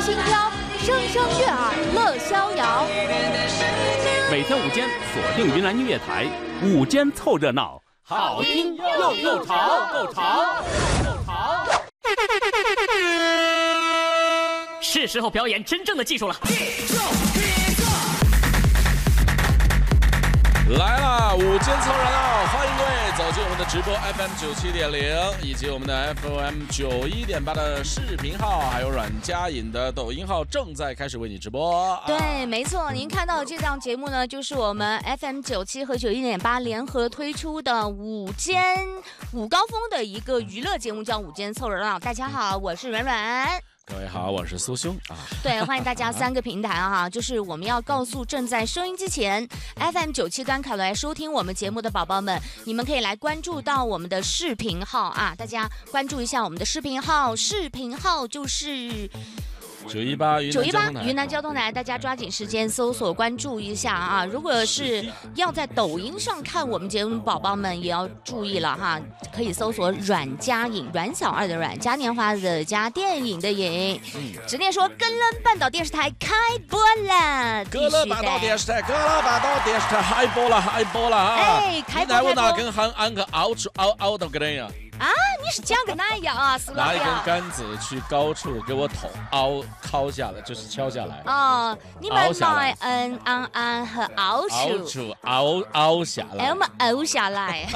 轻飘，声声悦耳乐逍遥。 每天午间锁定云南音乐台，午间凑热闹，好听又潮，够潮。 是时候表演真正的技术了。 来了，午间凑热闹，欢迎各位走进我们的直播 FM97.0，以及我们的 FM91.8的视频号，还有阮佳颖的抖音号正在开始为你直播。 对，没错，您看到的这档节目呢，就是我们 FM97和91.8联合推出的午高峰的一个娱乐节目，叫午间凑热闹。大家好，我是软软。 各位好，我是苏兄啊。 对，欢迎大家3个平台哈，就是我们要告诉正在收音机前 FM97端口来收听我们节目的宝宝们，你们可以来关注到我们的视频号啊，大家关注一下我们的视频号，视频号就是 918 云南交通台，大家抓紧时间搜索关注一下啊！如果是要在抖音上看我们节目，宝宝们也要注意了哈，可以搜索阮佳颖，阮小二的阮，嘉年华的嘉，电影的影。直接说，哥伦半岛电视台开播了， 哥伦半岛电视台开播了啊！ 哎，开播！ 你我哪根安个凹到个人呀？ 啊，你是讲个哪样啊？是拿一根杆子去高处给我头敲下来，就是敲下来。 哦，你们买安和凹处凹下来。 哎，我们凹下来。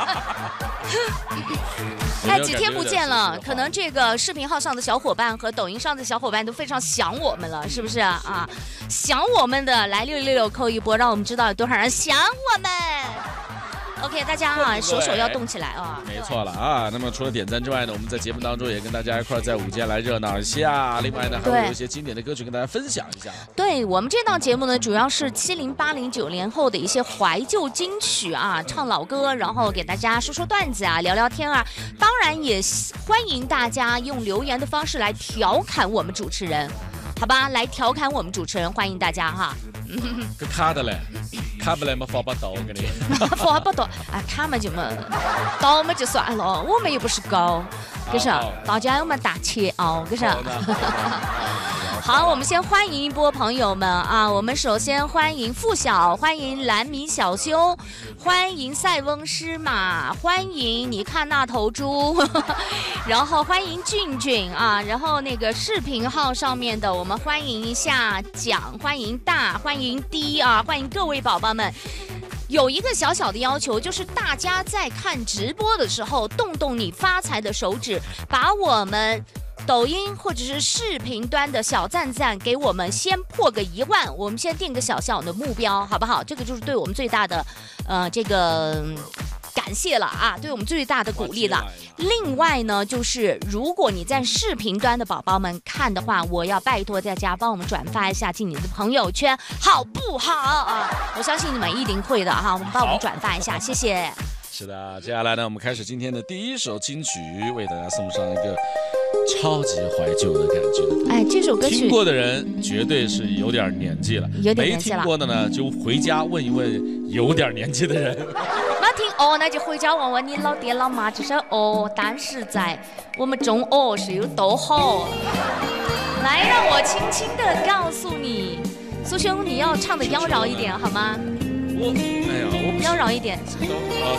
哎，几天不见了，可能这个视频号上的小伙伴和抖音上的小伙伴都非常想我们了，是不是啊？想我们的来666扣一波，让我们知道有多少人想我们。OK， 大家啊，手要动起来啊！ 没错了啊。那么除了点赞之外呢，我们在节目当中也跟大家一块在午间来热闹一下。另外呢，还会有一些经典的歌曲跟大家分享一下。 对，我们这档节目呢，主要是70、80、90后的一些怀旧金曲啊，唱老歌，然后给大家说说段子啊，聊聊天啊。当然也欢迎大家用留言的方式来调侃我们主持人，好吧？来调侃我们主持人，欢迎大家哈。 卡的嘞。卡不来嘛，发不到，我跟你。 发不到，啊，卡嘛就嘛，到嘛就算了，我们又不是狗，可是大家有嘛大气哦，可是。好，我们先欢迎一波朋友们啊！我们首先欢迎付晓，欢迎蓝米小修，欢迎塞翁失马，欢迎你看那头猪，然后欢迎俊俊啊，然后那个视频号上面的我们欢迎一下蒋，欢迎大，欢迎低啊，欢迎各位宝宝们。有一个小小的要求，就是大家在看直播的时候，动动你发财的手指，把我们抖音或者是视频端的小赞给我们先破个1万，我们先定个小小的目标，好不好？这个就是对我们最大的这个感谢了啊，对我们最大的鼓励了。另外呢，就是如果你在视频端的宝宝们看的话，我要拜托大家帮我们转发一下进你的朋友圈，好不好啊？我相信你们一定会的哈，帮我们转发一下，谢谢。 是的，接下来呢，我们开始今天的第一首金曲，为大家送上一个超级怀旧的感觉。 哎，这首歌曲听过的人绝对是有点年纪了， 有点年纪了。 没听过的呢，就回家问一问有点年纪的人。 那听哦，那就回家问问你老爹老妈这首哦，但是在我们中哦是有多好。来，让我轻轻地告诉你，苏兄，你要唱的妖娆一点好吗？ 我妖娆一点。